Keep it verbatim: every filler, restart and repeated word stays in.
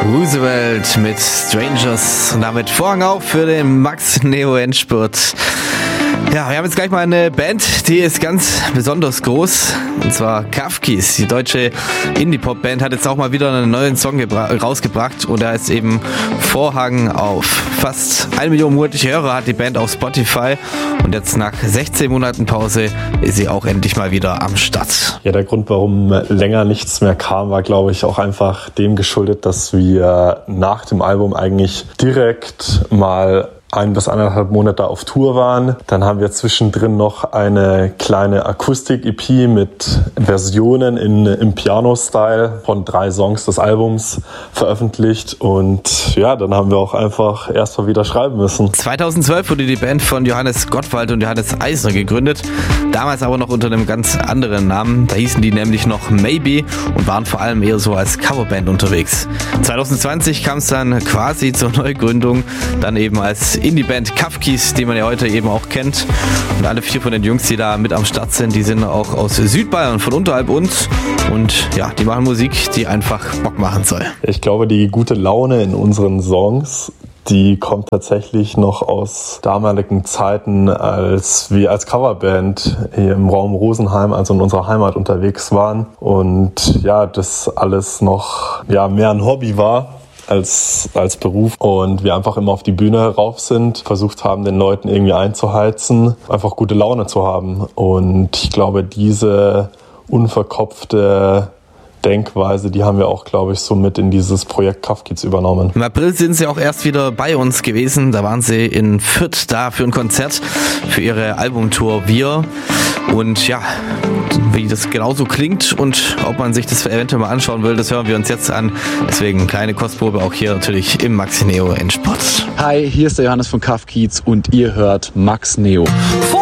Roosevelt mit Strangers und damit Vorhang auf für den Max Neo Endspurt. Ja, wir haben jetzt gleich mal eine Band, die ist ganz besonders groß, und zwar Kafkis. Die deutsche Indie-Pop-Band hat jetzt auch mal wieder einen neuen Song gebra- rausgebracht und da ist eben Vorhang auf. Fast eine Million monatliche Hörer hat die Band auf Spotify und jetzt nach sechzehn Monaten Pause ist sie auch endlich mal wieder am Start. Ja, der Grund, warum länger nichts mehr kam, war, glaube ich, auch einfach dem geschuldet, dass wir nach dem Album eigentlich direkt mal ein bis anderthalb Monate auf Tour waren. Dann haben wir zwischendrin noch eine kleine Akustik-E P mit Versionen in, im Piano-Style von drei Songs des Albums veröffentlicht. Und ja, dann haben wir auch einfach erst mal wieder schreiben müssen. zweitausendzwölf wurde die Band von Johannes Gottwald und Johannes Eisner gegründet. Damals aber noch unter einem ganz anderen Namen. Da hießen die nämlich noch Maybe und waren vor allem eher so als Coverband unterwegs. zwanzig zwanzig kam es dann quasi zur Neugründung, dann eben als Indie-Band Kafkis, die man ja heute eben auch kennt. Und alle vier von den Jungs, die da mit am Start sind, die sind auch aus Südbayern, von unterhalb uns. Und ja, die machen Musik, die einfach Bock machen soll. Ich glaube, die gute Laune in unseren Songs, die kommt tatsächlich noch aus damaligen Zeiten, als wir als Coverband hier im Raum Rosenheim, also in unserer Heimat, unterwegs waren. Und ja, das alles noch ja, mehr ein Hobby war als als Beruf und wir einfach immer auf die Bühne rauf sind, versucht haben, den Leuten irgendwie einzuheizen, einfach gute Laune zu haben. Und ich glaube, diese unverkopfte Denkweise, die haben wir auch, glaube ich, so mit in dieses Projekt Kafkis übernommen. Im April sind sie auch erst wieder bei uns gewesen. Da waren sie in Fürth da für ein Konzert für ihre Albumtour Wir. Und ja, wie das genauso klingt und ob man sich das eventuell mal anschauen will, das hören wir uns jetzt an. Deswegen kleine Kostprobe auch hier natürlich im Max Neo Endspurt. Hi, hier ist der Johannes von Kafkis und ihr hört Max Neo.